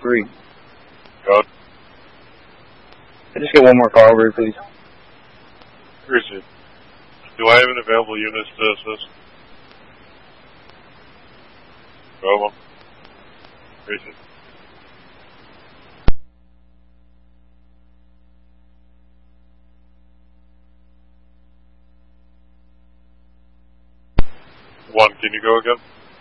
3. Code. I just get one more call over, please. Appreciate it. Do I have an available units to assist? Go. Appreciate it. One, can you go again?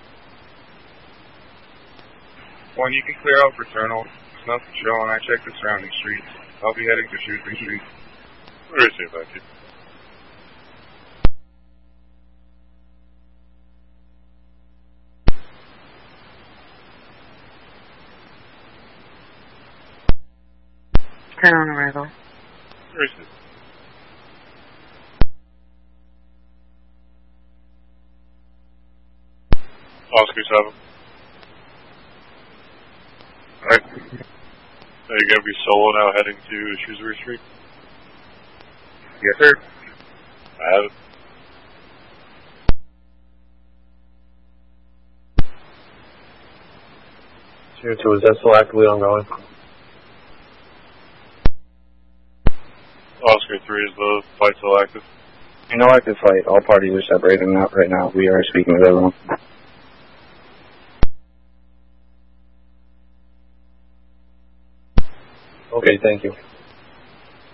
1, you can clear out Fraternal. There's nothing showing. I checked the surrounding streets. I'll be heading to Shrewsbury Street. Appreciate it, thank you. Turn on arrival. Appreciate it. Oscar 7. Alright. Are you going to be solo now heading to Shrewsbury Street? Yes, sir. I have it. Tier 2, is that still actively ongoing? Oscar 3, is the fight still active? No active fight. All parties are separating out right now. We are speaking with everyone. Okay, thank you.